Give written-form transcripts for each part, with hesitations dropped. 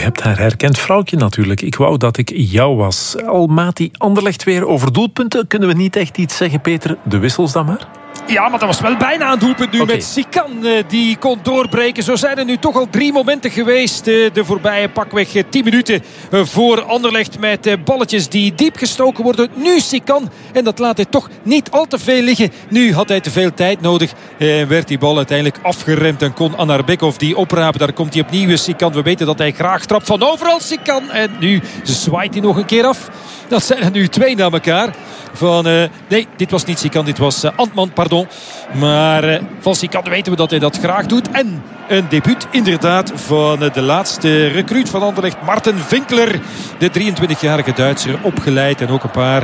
hebt haar herkend. Vrouwtje natuurlijk. Ik wou dat ik jou was. Almaty, Anderlecht weer over doelpunten. Kunnen we niet echt iets zeggen, Peter? De wissels dan maar? Ja, maar dat was wel bijna een doelpunt nu met Sikan. Die kon doorbreken. Zo zijn er nu toch al 3 momenten geweest. De voorbije pakweg 10 minuten voor Anderlecht. Met balletjes die diep gestoken worden. Nu Sikan. En dat laat hij toch niet al te veel liggen. Nu had hij te veel tijd nodig. En werd die bal uiteindelijk afgeremd. En kon Anarbekov die oprapen. Daar komt hij opnieuw. Sikan. We weten dat hij graag trapt van overal. Sikan. En nu zwaait hij nog een keer af. Dat zijn er nu 2 na elkaar. Nee, dit was niet Sikan. Dit was Antman, pardon. Maar van Sikan weten we dat hij dat graag doet. En een debuut inderdaad van de laatste recruut van Anderlecht. Marten Vinkler. De 23-jarige Duitser, opgeleid. En ook een paar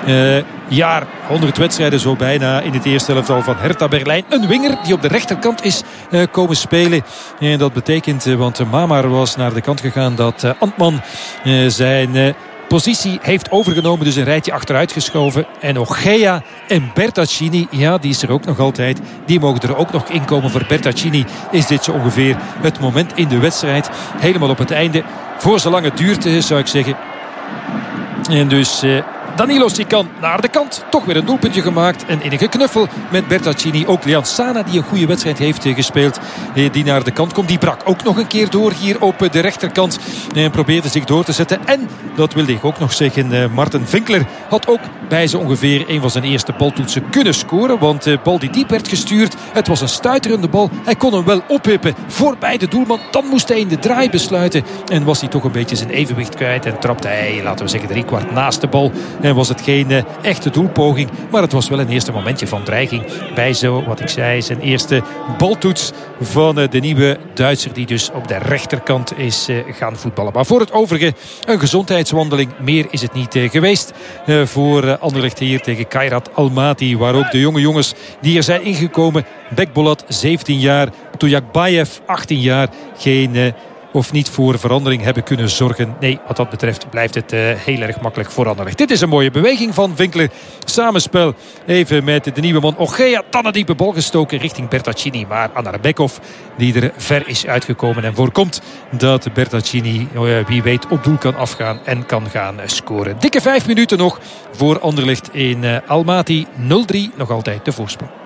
100 wedstrijden zo bijna in het eerste elftal van Hertha Berlijn. Een winger die op de rechterkant is komen spelen. En dat betekent, want Mamar was naar de kant gegaan, dat Antman zijn positie heeft overgenomen, dus een rijtje achteruit geschoven. En Ogea en Bertaccini, ja, die is er ook nog altijd. Die mogen er ook nog inkomen. Voor Bertaccini is dit zo ongeveer het moment in de wedstrijd. Helemaal op het einde. Voor zolang het duurt, zou ik zeggen. En dus Danilo Sikan naar de kant. Toch weer een doelpuntje gemaakt. En in een geknuffel met Bertaccini. Ook Lian Sana, die een goede wedstrijd heeft gespeeld. Die naar de kant komt. Die brak ook nog een keer door hier op de rechterkant. En probeerde zich door te zetten. En, dat wilde ik ook nog zeggen, Marten Vinkler had ook bij zo ongeveer een van zijn eerste baltoetsen kunnen scoren. Want de bal die diep werd gestuurd. Het was een stuiterende bal. Hij kon hem wel opwippen voorbij de doelman. Dan moest hij in de draai besluiten. En was hij toch een beetje zijn evenwicht kwijt. En trapte hij, laten we zeggen, 3/4 naast de bal. En was het geen echte doelpoging. Maar het was wel een eerste momentje van dreiging. Bij zo, wat ik zei, zijn eerste baltoets van de nieuwe Duitser. Die dus op de rechterkant is gaan voetballen. Maar voor het overige een gezondheidswandeling. Meer is het niet geweest voor Anderlecht hier tegen Kairat Almaty. Waar ook de jonge jongens die er zijn ingekomen. Bekbolat, 17 jaar. Tujakbayev, 18 jaar. Of niet voor verandering hebben kunnen zorgen. Nee, wat dat betreft blijft het heel erg makkelijk voor Anderlecht. Dit is een mooie beweging van Vinkler. Samenspel even met de nieuwe man Ogea. Dan een diepe bal gestoken richting Bertaccini. Maar Anarbekov, die er ver is uitgekomen en voorkomt dat Bertaccini, wie weet, op doel kan afgaan en kan gaan scoren. Dikke 5 minuten nog voor Anderlecht in Almaty. 0-3, nog altijd de voorsprong.